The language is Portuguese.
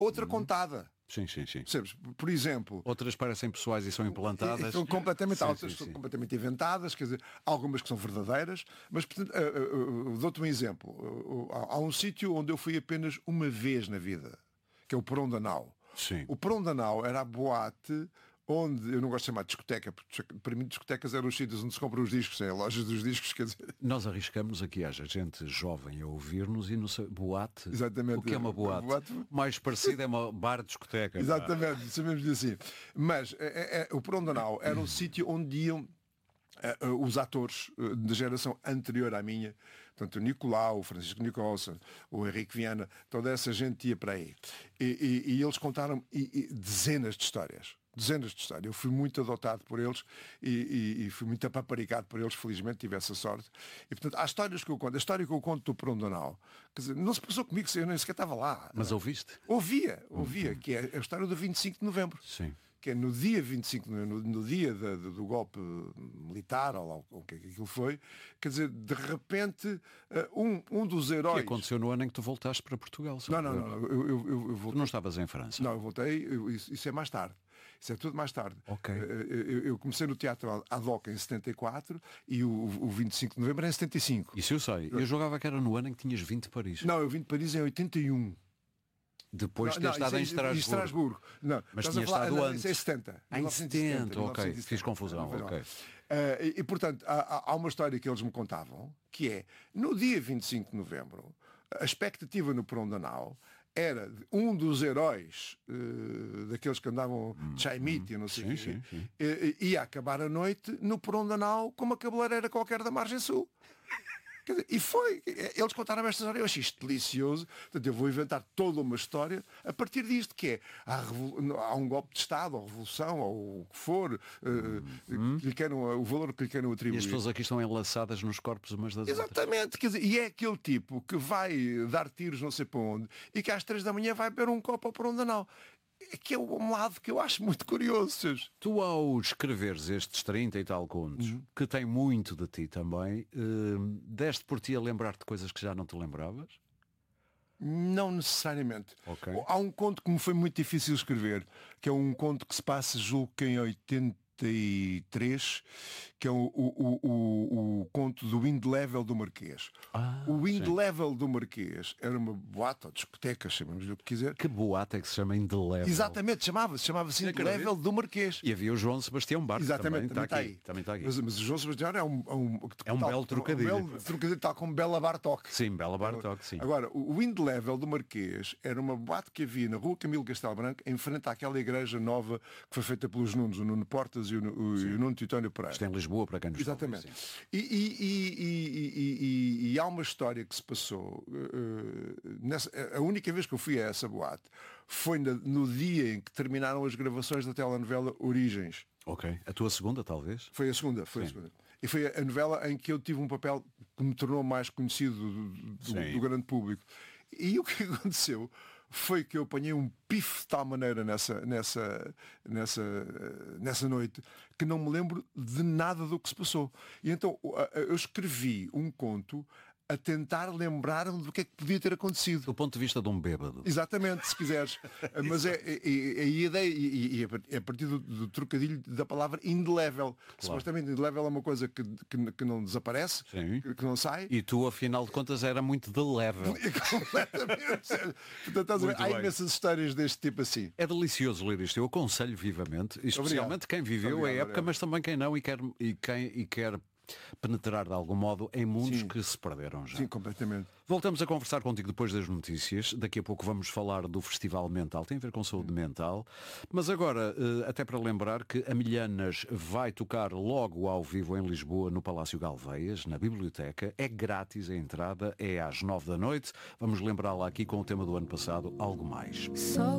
outra contada. Sim. Percebes? Por exemplo... Outras parecem pessoais e são implantadas. São completamente outras, são completamente inventadas, quer dizer, algumas que são verdadeiras, mas, portanto, dou-te um exemplo. Há um sítio onde eu fui apenas uma vez na vida, que é o Porão da Nau. Sim. O Porão da Nau era a boate onde, eu não gosto de chamar de discoteca, porque para mim discotecas eram os sítios onde se compram os discos, é lojas dos discos, quer dizer... Nós arriscamos aqui, haja gente jovem a ouvir-nos e não sei, boate. Exatamente. O que é uma boate? Mais parecido é uma bar de discoteca. Exatamente, sabemos assim. Mas o Porão da Nau era um sítio onde iam os atores da geração anterior à minha, portanto o Nicolau, o Francisco Nicholson, o Henrique Viana, toda essa gente ia para aí. E eles contaram dezenas de histórias. Eu fui muito adotado por eles e fui muito apaparicado por eles, felizmente tive essa sorte. E portanto, há histórias que eu conto. A história que eu conto do Porão da Nau, quer dizer, não se passou comigo, eu nem sequer estava lá. Mas ouviste? Ouvia, que é a história do 25 de novembro. Sim. Que é no dia 25 de novembro, no dia do golpe militar, ou lá o que aquilo foi, quer dizer, de repente, um dos heróis... Que aconteceu no ano em que tu voltaste para Portugal. Não, eu voltei... Tu não estavas em França? Não, eu voltei, isso é mais tarde. Isso é tudo mais tarde. Okay. Eu comecei no Teatro ad hoc em 74 e o 25 de novembro em 75. Isso eu sei. Eu jogava que era no ano em que tinhas vindo de Paris. Não, eu vim de Paris em 81. Depois de ter estado em Estrasburgo. Não, mas tinha estado antes. Em 70. Em 70, ok. Fiz confusão. Ok. E portanto, há uma história que eles me contavam, que é, no dia 25 de novembro, a expectativa no Porão da Nau era um dos heróis daqueles que andavam de Chaimite, não sei o quê, ia acabar a noite no Porão da Nau com uma cabeleireira qualquer da Margem Sul. Quer dizer, e foi, eles contaram esta história, eu achei isto delicioso, portanto eu vou inventar toda uma história a partir disto, que é, há um golpe de Estado, ou revolução, ou o que for, o valor que lhe queiram atribuir. E as pessoas aqui estão enlaçadas nos corpos umas das outras. Exatamente, quer dizer, e é aquele tipo que vai dar tiros não sei para onde, e que às 3 da manhã vai beber um copo ao Porão da Nau. Que é um lado que eu acho muito curioso. Tu, ao escreveres estes 30 e tal contos, que tem muito de ti também, deste por ti a lembrar-te de coisas que já não te lembravas? Não necessariamente. Okay. Há um conto que me foi muito difícil escrever, que é um conto que se passa, julgo que em 83, que é o conto do Wind Level do Marquês. O Wind Level do Marquês era uma boate ou discoteca, chamamos-lhe o que quiser. Que boate é que se chama Wind Level? Exatamente, chamava-se Wind Level do Marquês. E havia o João Sebastião Barco. Exatamente, também está aqui. Também está aqui. Mas o João Sebastião é um belo trocadilho. Um belo trocadilho, tal como Bela Bartok. Sim, Bela Bartok, sim. Agora, o Wind Level do Marquês era uma boate que havia na rua Camilo Castelo Branco, em frente àquela igreja nova que foi feita pelos Nunos, o Nuno Portas e o Nuno Titónio Pereira. Isto é em Lisboa, para quem nos Exatamente. Ouve, e há uma história que se passou. A única vez que eu fui a essa boate foi no dia em que terminaram as gravações da telenovela Origens. Ok. A tua segunda, talvez? Foi a segunda. E foi a novela em que eu tive um papel que me tornou mais conhecido do grande público. E o que aconteceu foi que eu apanhei um pife de tal maneira nessa noite que não me lembro de nada do que se passou. E então eu escrevi um conto a tentar lembrar-me do que é que podia ter acontecido. Do ponto de vista de um bêbado. Exatamente, se quiseres. Mas a ideia, e é a partir do trocadilho da palavra indelevel. Claro. Supostamente indelevel é uma coisa que não desaparece, que não sai. E tu, afinal de contas, era muito de level. Completamente. Portanto, há imensas histórias deste tipo assim. É delicioso ler isto. Eu aconselho vivamente, especialmente quem viveu a época, mas também quem não e quer penetrar de algum modo em mundos que se perderam já. Sim, completamente. Voltamos a conversar contigo depois das notícias. Daqui a pouco vamos falar do Festival Mental. Tem a ver com saúde mental. Mas agora, até para lembrar que a Milhanas vai tocar logo ao vivo em Lisboa, no Palácio Galveias, na Biblioteca. É grátis a entrada, é às 9 da noite. Vamos lembrá-la aqui com o tema do ano passado, Algo Mais.